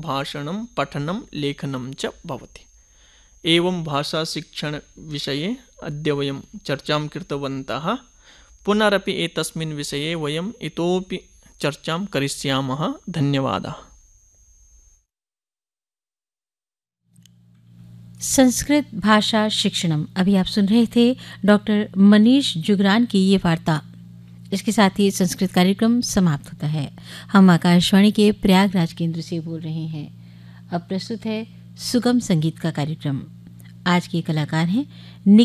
भाषणं पठनं लेखनं च भवति। एवं भाषाशिक्षणविषये अद्य वयं चर्चां कृतवन्तः। पुनरपि एतस्मिन् विषये वयम् इतोपि चर्चां करिष्यामः। धन्यवादः। संस्कृत भाषा शिक्षणम, अभी आप सुन रहे थे डॉक्टर मनीष जुगरान की ये वार्ता। इसके साथ ही संस्कृत कार्यक्रम समाप्त होता है। हम आकाशवाणी के प्रयागराज केंद्र से बोल रहे हैं। अब प्रस्तुत है सुगम संगीत का कार्यक्रम। आज के कलाकार हैं